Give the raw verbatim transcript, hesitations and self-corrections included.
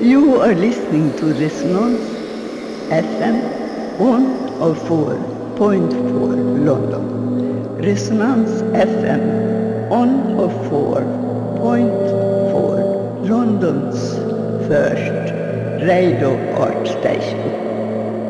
You are listening to Resonance F M one oh four point four London. Resonance F M one oh four point four London's first radio art station.